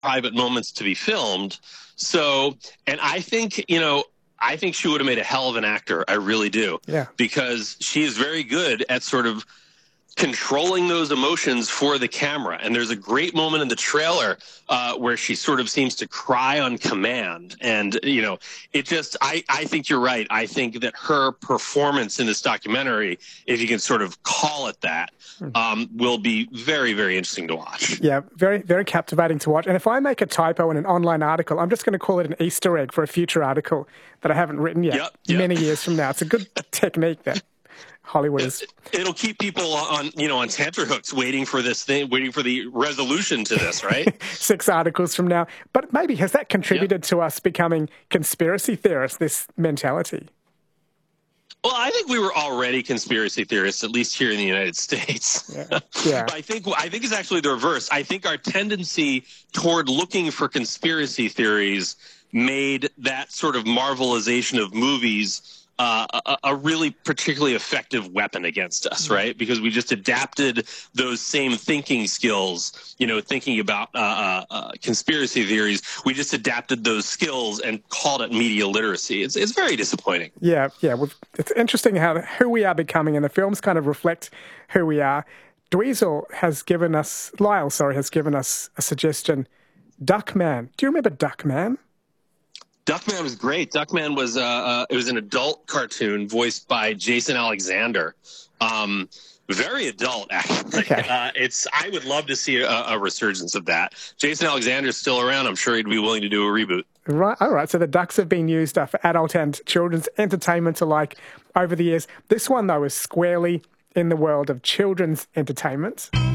private moments to be filmed. So, and I think she would have made a hell of an actor. I really do. Yeah. Because she is very good at sort of controlling those emotions for the camera. And there's a great moment in the trailer where she sort of seems to cry on command. And, it just, I think you're right. I think that her performance in this documentary, if you can sort of call it that, will be very, very interesting to watch. Yeah, very, very captivating to watch. And if I make a typo in an online article, I'm just going to call it an Easter egg for a future artical that I haven't written yet many years from now. It's a good technique that Hollywood is. It'll keep people on tenterhooks waiting for this thing, waiting for the resolution to this, right? 6 articles from now. But maybe has that contributed to us becoming conspiracy theorists, this mentality? Well, I think we were already conspiracy theorists, at least here in the United States. Yeah. I think it's actually the reverse. I think our tendency toward looking for conspiracy theories made that sort of marvelization of movies a really particularly effective weapon against us, right? Because we just adapted those same thinking skills, thinking about conspiracy theories. We just adapted those skills and called it media literacy. It's very disappointing. Yeah. It's interesting who we are becoming, and the films kind of reflect who we are. Lyle has given us a suggestion. Duckman. Do you remember Duckman? Duckman was great. Duckman was it was an adult cartoon voiced by Jason Alexander. Very adult, actually. Okay. I would love to see a resurgence of that. Jason Alexander's still around. I'm sure he'd be willing to do a reboot. Right. All right. So the Ducks have been used for adult and children's entertainment alike over the years. This one, though, is squarely in the world of children's entertainment.